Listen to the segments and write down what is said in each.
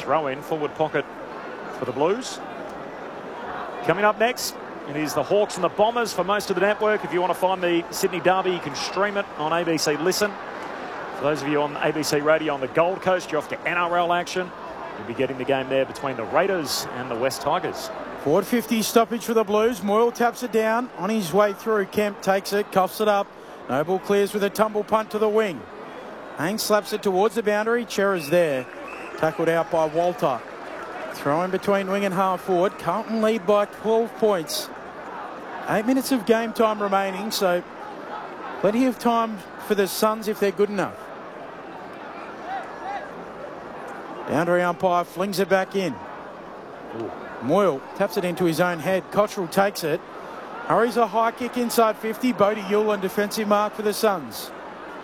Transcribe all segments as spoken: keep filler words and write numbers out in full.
throw in, forward pocket for the Blues. Coming up next, it is the Hawks and the Bombers for most of the network. If you want to find the Sydney Derby, you can stream it on A B C Listen. For those of you on A B C Radio on the Gold Coast, you're off to N R L action. You'll be getting the game there between the Raiders and the West Tigers. Forward fifty stoppage for the Blues. Moyle taps it down. On his way through, Kemp takes it, cuffs it up. Noble clears with a tumble punt to the wing. Haynes slaps it towards the boundary. Chera's there. Tackled out by Walter. Throw in between wing and half forward. Carlton lead by twelve points. Eight minutes of game time remaining, so plenty of time for the Suns if they're good enough. Boundary umpire flings it back in. Ooh. Moyle taps it into his own head. Cottrell takes it. Hurries a high kick inside fifty. Bodie Yulin defensive mark for the Suns.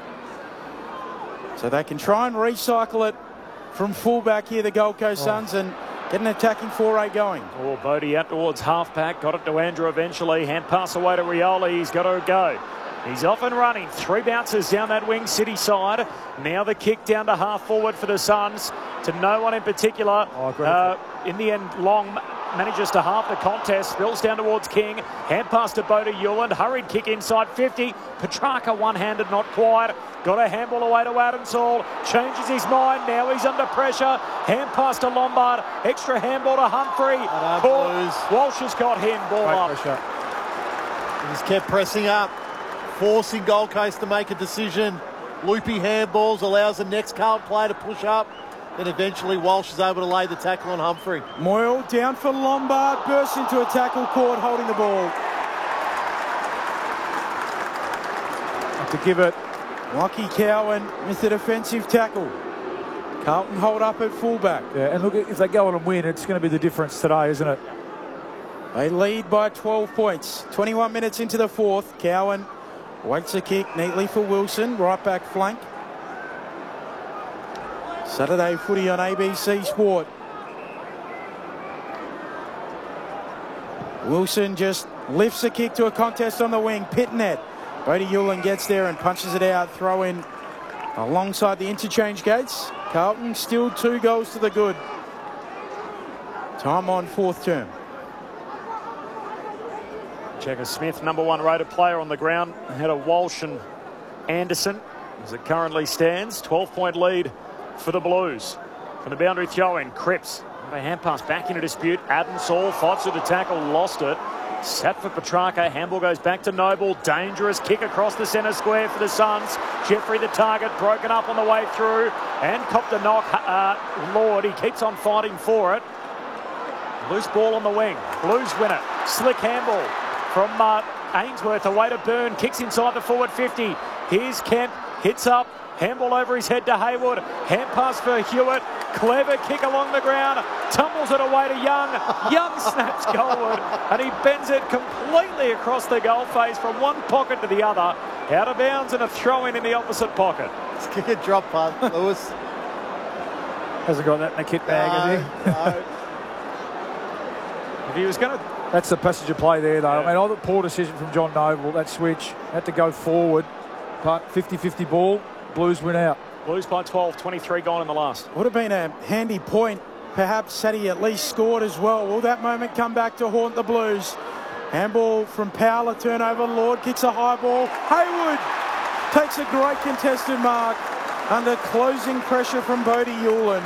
So they can try and recycle it from fullback here, the Gold Coast oh. Suns, and get an attacking foray going. Oh, Bodie out towards halfback. Got it to Andrew eventually. Hand pass away to Rioli. He's got to go. He's off and running. Three bounces down that wing city side. Now the kick down to half forward for the Suns. To no one in particular. Oh, uh, in the end, Long manages to half the contest. Spills down towards King. Hand pass to Bodie Yulin. Hurried kick inside fifty. Petrarca one-handed, not quite. Got a handball away to Adams Hall. Changes his mind. Now he's under pressure. Hand pass to Lombard. Extra handball to Humphrey. Walsh has got him. Ball Great up. Pressure. He's kept pressing up, forcing Gold Coast to make a decision. Loopy handballs allows the next Carlton player to push up. Then eventually Walsh is able to lay the tackle on Humphrey. Moyle down for Lombard. Bursts into a tackle court holding the ball. To give it, Lockie Cowan with the defensive tackle. Carlton hold up at fullback. Yeah, and look, if they go on and win, it's going to be the difference today, isn't it? They lead by twelve points. twenty-one minutes into the fourth. Cowan waits a kick neatly for Wilson. Right back flank. Saturday footy on A B C Sport. Wilson just lifts a kick to a contest on the wing. Pitnet. Bodie Yulin gets there and punches it out. Throw in alongside the interchange gates. Carlton still two goals to the good. Time on fourth term. Jagger Smith, number one rated player on the ground, ahead of Walsh and Anderson as it currently stands. twelve point lead for the Blues. From the boundary throw in, Cripps. A hand pass back into dispute. Adams Hall fights with the tackle, lost it. Sat for Petrarca. Handball goes back to Noble. Dangerous kick across the centre square for the Suns. Jeffrey the target, broken up on the way through and copped a knock. Uh, Lord, he keeps on fighting for it. Loose ball on the wing. Blues win it. Slick handball from uh, Ainsworth away to Byrne. Kicks inside the forward fifty. Here's Kemp. Hits up. Handball over his head to Hayward. Hand pass for Hewitt. Clever kick along the ground. Tumbles it away to Young. Young snaps goalward and he bends it completely across the goal face from one pocket to the other. Out of bounds and a throw-in in the opposite pocket. Let's kick a drop punt, Lewis. Hasn't got that in the kit bag, no, has he? No. If he was going to... That's the passage of play there, though. Yeah. I mean, all the poor decision from John Noble. That switch had to go forward. But fifty fifty ball. Blues win out. Blues by twelve, twenty-three gone in the last. Would have been a handy point. Perhaps had he at least scored as well. Will that moment come back to haunt the Blues? Handball from Powell, a turnover. Lord kicks a high ball. Hayward takes a great contested mark under closing pressure from Bodie Yulin.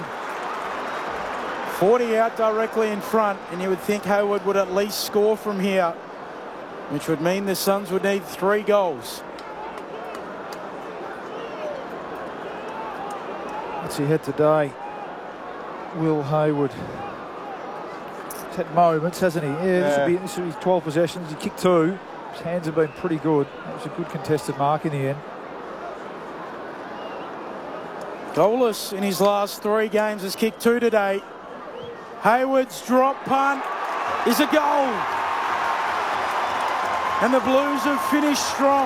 forty out directly in front, and you would think Hayward would at least score from here, which would mean the Suns would need three goals. What's he had today? Will Hayward. He's had moments, hasn't he? Yeah, yeah. This, will be, this will be twelve possessions. He kicked two. His hands have been pretty good. That was a good contested mark in the end. Goalless in his last three games, has kicked two today. Hayward's drop punt is a goal. And the Blues have finished strong.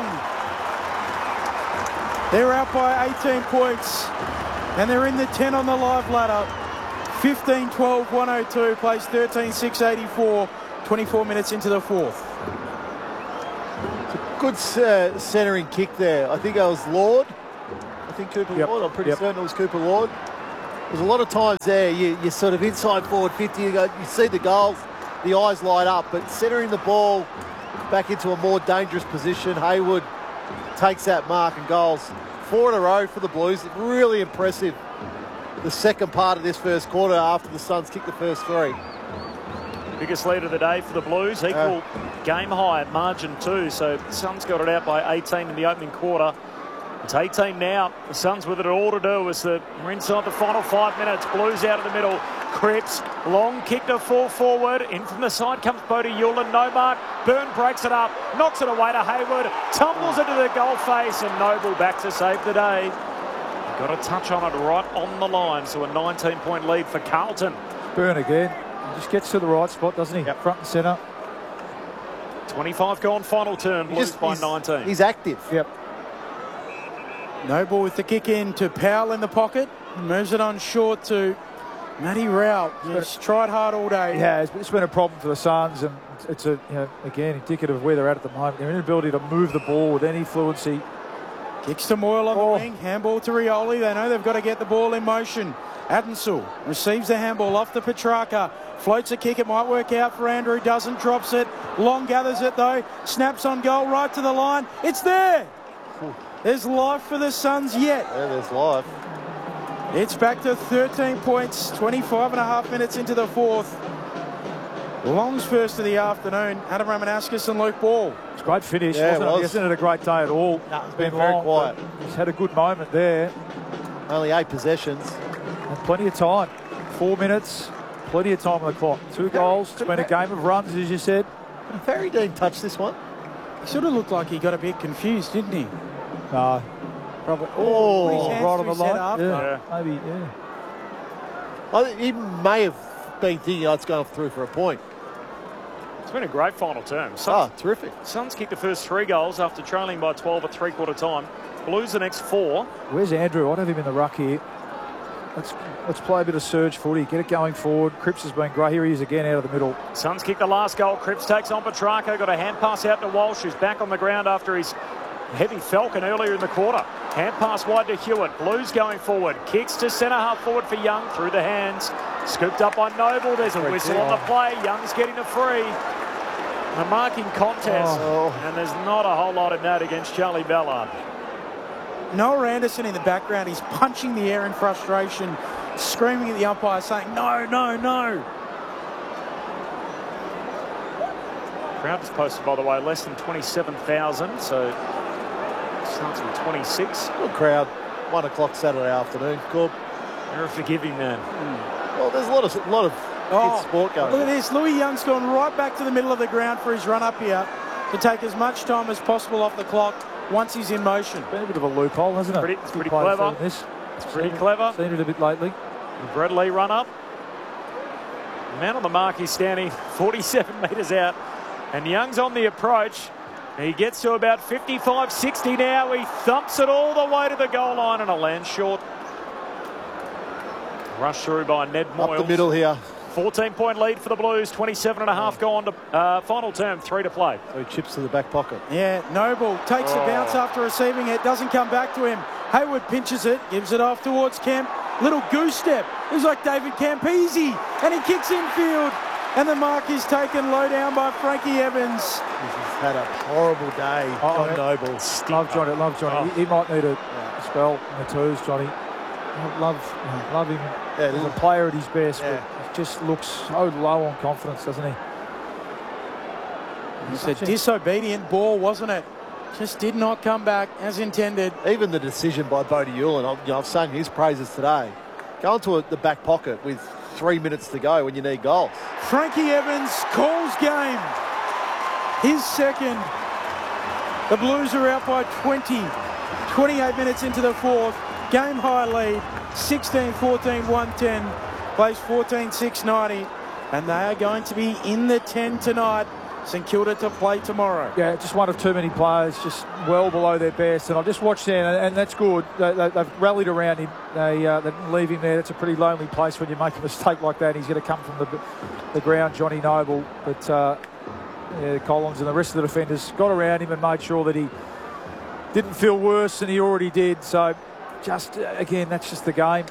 They're out by eighteen points. And they're in the ten on the live ladder. fifteen twelve one oh two, plays thirteen six eighty-four, twenty-four minutes into the fourth. It's a good uh, centering kick there. I think that was Lord. I think Cooper yep. Lord. I'm pretty yep. certain it was Cooper Lord. There's a lot of times there, you, you're sort of inside forward fifty, you, go, you see the goals, the eyes light up, but centering the ball back into a more dangerous position, Hayward takes that mark and goals. Four in a row for the Blues. Really impressive. The second part of this first quarter after the Suns kicked the first three. Biggest lead of the day for the Blues, equal uh, game high at margin too. So the Suns got it out by eighteen in the opening quarter. It's eighteen now. The Suns with it all to do as the, we're inside the final five minutes. Blues out of the middle. Cripps, long kick to full forward. In from the side comes Bodie Hewlin. No mark. Byrne breaks it up. Knocks it away to Hayward. Tumbles into the goal face and Noble back to save the day. Got a touch on it right on the line. So a nineteen point lead for Carlton. Byrne again. He just gets to the right spot, doesn't he? Yep. Front and centre. twenty-five gone final term. Blues Just, by he's, nineteen. He's active. Yep. Noble with the kick in to Powell in the pocket. Moves it on short to Matty Rowell. He's tried hard all day. Yeah, it's, it's been a problem for the Suns, and it's a you know, again indicative of where they're at at the moment. Their inability to move the ball with any fluency. Kicks to Moyle on Oh. the wing. Handball to Rioli. They know they've got to get the ball in motion. Adensel receives the handball off to Petrarca. Floats a kick. It might work out for Andrew. Doesn't. Drops it. Long gathers it though. Snaps on goal right to the line. It's there. There's life for the Suns yet. Yeah, there's life. It's back to thirteen points. twenty-five and a half minutes into the fourth. Long's first of the afternoon. Adam Ramanauskas and Luke Ball. It's a great finish, Yeah, wasn't it it? was. He hasn't had a great day at all. No, it's It's been been very long, quiet. but he's had a good moment there. Only eight possessions. And plenty of time. Four minutes, plenty of time on the clock. Two goals. It's been a game of runs, as you said. Barry didn't touch this one. He sort of looked like he got a bit confused, didn't he? No, Probably. Oh, put his hands right on through the his head line. after. Yeah, maybe, yeah. I think he may have been thinking, oh, it's going through for a point. It's been a great final term. Ah, Suns, terrific. Suns kicked the first three goals after trailing by twelve at three-quarter time. Blues the next four. Where's Andrew? I'd have him in the ruck here. Let's let's play a bit of surge footy. Get it going forward. Cripps has been great. Here he is again out of the middle. Suns kick the last goal. Cripps takes on Petrarca. Got a hand pass out to Walsh, who's back on the ground after his heavy falcon earlier in the quarter. Hand pass wide to Hewitt. Blues going forward. Kicks to centre half forward for Young through the hands. Scooped up by Noble. There's a whistle on the play. Young's getting a free. A marking contest. Oh. And there's not a whole lot in that against Charlie Ballard. Noah Anderson in the background. He's punching the air in frustration, screaming at the umpire, saying, no, no, no. Crowd is posted, by the way, less than twenty-seven thousand. So starts with twenty-six. Good crowd. One o'clock Saturday afternoon. Cool. You're a forgiving man. Well, there's a lot of a lot of Oh, kids sport going look at on. this. Louis Young's gone right back to the middle of the ground for his run up here to take as much time as possible off the clock once he's in motion. Been a bit of a loophole, hasn't it? Pretty- it's Good pretty play clever. for This. It's pretty clever. Seen it a bit lately. Brett Lee run up. The man on the mark, he's standing forty-seven metres out. And Young's on the approach. He gets to about fifty-five sixty now. He thumps it all the way to the goal line and a land short. Rushed through by Ned Moyles. Up the middle here. fourteen point lead for the Blues. twenty-seven and a half gone to uh, final term. Three to play. So he chips to the back pocket. Yeah, Noble takes Oh. a bounce after receiving it, doesn't come back to him. Hayward pinches it, gives it off towards Kemp. Little goose step. He's like David Campese, and he kicks infield. And the mark is taken low down by Frankie Evans. He's had a horrible day. Oh, John yeah. Noble. Love Johnny. Love Johnny. Oh. He, he might need a spell in the twos, Johnny. I love, love him Yeah, as a look, player at his best, Yeah. but he just looks so low on confidence, doesn't he? It's a disobedient ball, wasn't it? Just did not come back as intended. even the decision by Bodie Hewlin, I've, you know, I've sung his praises today. Go into a, the back pocket with three minutes to go when you need goals. Frankie Evans calls game. His second. The Blues are out by twenty. twenty-eight minutes into the fourth. Game high lead. sixteen fourteen, one ten. Plays fourteen six ninety. And they are going to be in the ten tonight. St Kilda to play tomorrow. Yeah, just one of too many players, just well below their best. And I just watched there, and, and that's good. They, they, they've rallied around him. They, uh, they didn't leave him there. It's a pretty lonely place when you make a mistake like that. He's going to come from the, the ground, Johnny Noble. But uh, yeah, Collins and the rest of the defenders got around him and made sure that he didn't feel worse than he already did. So just, uh, again, that's just the game.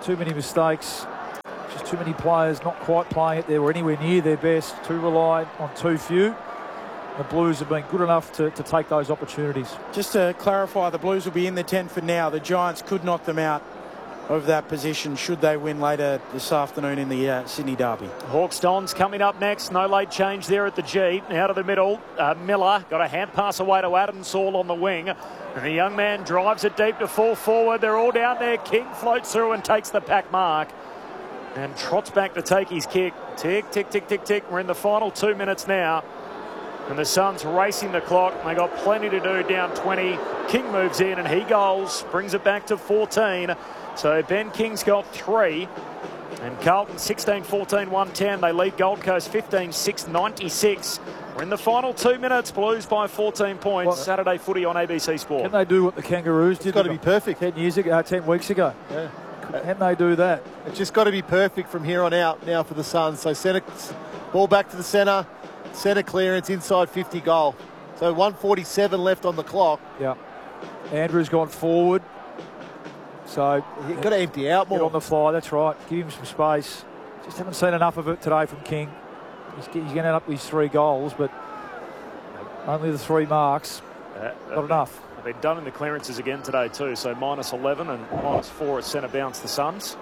too many mistakes, just too many players not quite playing it there or anywhere near their best, too reliant on too few. The Blues have been good enough to, to take those opportunities. Just to clarify, the Blues will be in the ten for now. The Giants could knock them out of that position should they win later this afternoon in the uh, Sydney Derby. Hawks Dons coming up next. No late change there at the G. Out of the middle, uh, Miller got a hand pass away to Adensall on the wing. And the young man drives it deep to fall forward. They're all down there. King floats through and takes the pack mark. And trots back to take his kick. Tick, tick, tick, tick, tick. We're in the final two minutes now. And the Suns racing the clock. They got plenty to do, down twenty. King moves in and he goals, brings it back to fourteen. So Ben King's got three. And Carlton sixteen fourteen one ten. They lead Gold Coast fifteen six ninety-six. We're in the final two minutes. Blues by fourteen points. Well, Saturday footy on A B C Sport. Can they do what the Kangaroos did? It's got to be perfect. ten years ago, uh, ten weeks ago. Yeah. Can they do that? It's just got to be perfect from here on out now for the Suns. So centre, ball back to the centre. Centre clearance, inside fifty goal. So one forty-seven left on the clock. Yeah. Andrew's gone forward. So you've got to empty out more. Get on the fly, that's right. Give him some space. Just haven't seen enough of it today from King. He's, he's going to end up with his three goals, but only the three marks. Uh, Not enough. They've done in the clearances again today too. So minus eleven and minus four at centre bounce the Suns.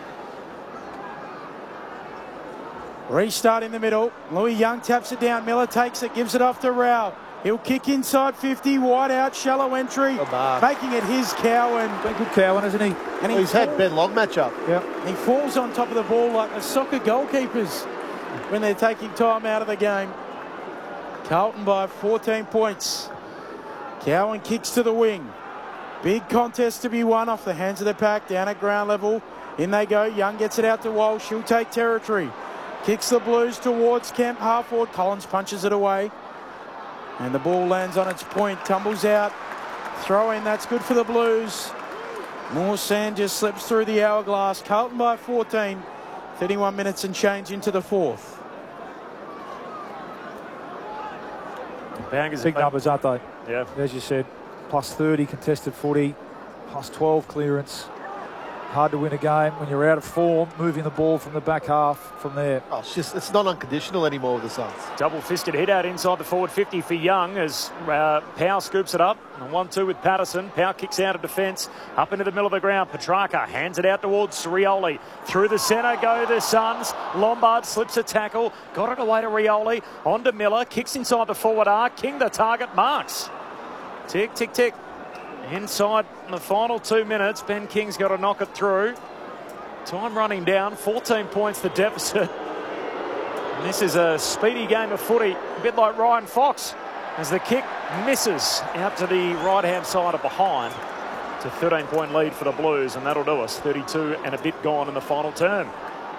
Restart in the middle. Louis Young taps it down. Miller takes it, gives it off to Rao. He'll kick inside fifty, wide out, shallow entry, making it his Cowan. Been good Cowan, hasn't he? And well, he's fall- had Ben Long match up. Yep. He falls on top of the ball like the soccer goalkeepers when they're taking time out of the game. Carlton by fourteen points. Cowan kicks to the wing. Big contest to be won off the hands of the pack, down at ground level. In they go. Young gets it out to Walsh. She'll take territory. Kicks the Blues towards Kemp, half forward. Collins punches it away. And the ball lands on its point, tumbles out. Throw in, that's good for the Blues. More sand just slips through the hourglass. Carlton by fourteen. thirty-one minutes and change into the fourth. Bangers Big numbers, aren't they? Yeah. As you said, plus thirty contested footy, plus twelve clearance. Hard to win a game when you're out of form, moving the ball from the back half from there. Oh, it's just it's not unconditional anymore with the Suns. Double-fisted hit out inside the forward fifty for Young as uh, Powell scoops it up. And one two with Patterson. Powell kicks out of defence, up into the middle of the ground. Petrarca hands it out towards Rioli. Through the centre go the Suns. Lombard slips a tackle, got it away to Rioli. On to Miller, kicks inside the forward arc. King the target, marks. Tick, tick, tick. Inside the final two minutes, Ben King's got to knock it through. Time running down, fourteen points the deficit. And this is a speedy game of footy, a bit like Ryan Fox, as the kick misses out to the right-hand side of behind. It's a thirteen-point lead for the Blues, and that'll do us. thirty-two and a bit gone in the final term.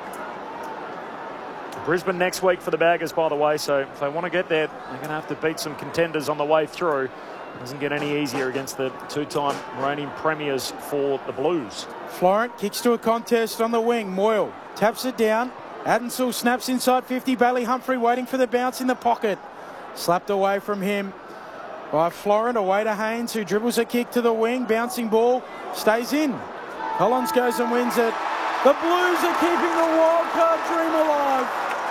Brisbane next week for the Baggers, by the way, so if they want to get there, they're going to have to beat some contenders on the way through. Doesn't get any easier against the two-time reigning premiers for the Blues. Florent kicks to a contest on the wing. Moyle taps it down. Adensall snaps inside fifty. Bailey Humphrey waiting for the bounce in the pocket. Slapped away from him by Florent. Away to Haynes, who dribbles a kick to the wing. Bouncing ball stays in. Collins goes and wins it. The Blues are keeping the wild card dream alive.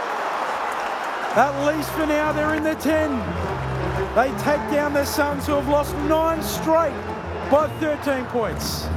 At least for now, they're in the ten. They take down the Suns, who have lost nine straight by thirteen points.